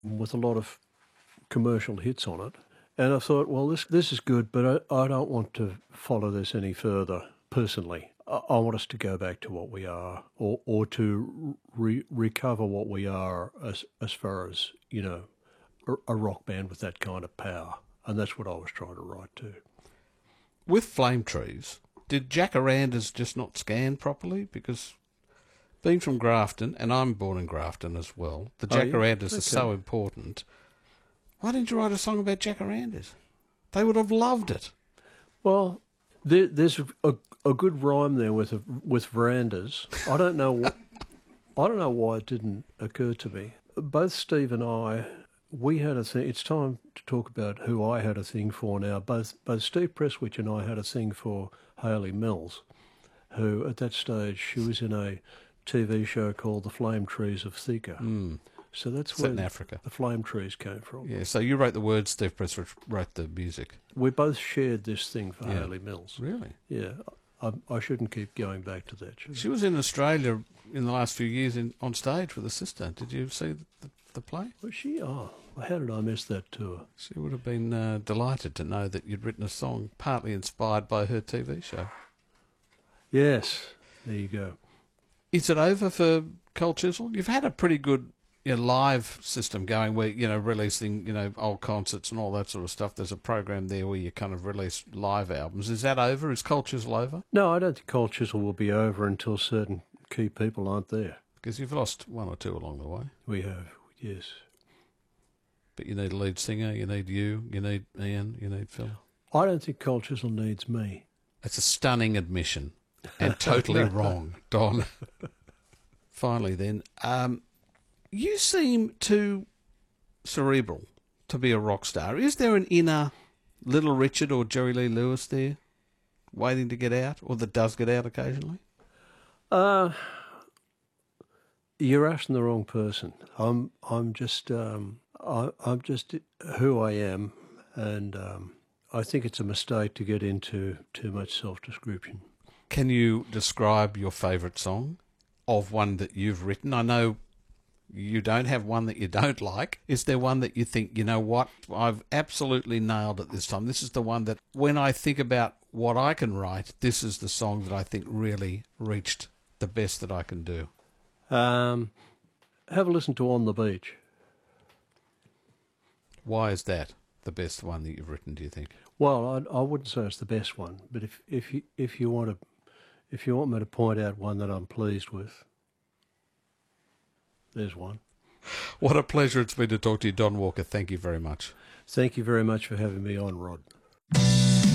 with a lot of commercial hits on it. And I thought, well, this is good, but I don't want to follow this any further personally. I want us to go back to what we are, or to recover what we are as far as, a rock band with that kind of power. And that's what I was trying to write too. With Flame Trees, did Jacarandas just not scan properly? Because being from Grafton, and I'm born in Grafton as well, the Jacarandas are so important. Why didn't you write a song about Jacarandas? They would have loved it. Well, there's a good rhyme there with verandas. I don't know why it didn't occur to me. Both Steve and I, we had a thing. It's time to talk about who I had a thing for now. Both Steve Presswich and I had a thing for Hayley Mills, who at that stage she was in a TV show called The Flame Trees of Thika. So that's where in Africa. The Flame Trees came from. Yeah, so you wrote the words, Steve Presswich wrote the music. We both shared this thing for Hayley Mills. Really? Yeah. I shouldn't keep going back to that. She was in Australia in the last few years on stage with her sister. Did you see the play? Was she? Oh, how did I miss that tour? She would have been delighted to know that you'd written a song partly inspired by her TV show. Yes. There you go. Is it over for Cold Chisel? You've had a pretty good live system going where, releasing, old concerts and all that sort of stuff. There's a program there where you kind of release live albums. Is that over? Is Cold Chisel over? No, I don't think Cold Chisel will be over until certain key people aren't there. Because you've lost one or two along the way. We have, yes. But you need a lead singer, you need Ian, you need Phil. I don't think Cold Chisel needs me. It's a stunning admission and totally wrong, Don. Finally then, you seem too cerebral to be a rock star. Is there an inner Little Richard or Jerry Lee Lewis there waiting to get out, or that does get out occasionally? You're asking the wrong person. I'm just who I am, and I think it's a mistake to get into too much self-description. Can you describe your favourite song of one that you've written? I know you don't have one that you don't like. Is there one that you think, you know what, I've absolutely nailed it this time? This is the one that, when I think about what I can write, this is the song that I think really reached the best that I can do. Have a listen to On the Beach. Why is that the best one that you've written, do you think? Well, I wouldn't say it's the best one, but if you want me to point out one that I'm pleased with, there's one. What a pleasure it's been to talk to you, Don Walker. Thank you very much. Thank you very much for having me on, Rod.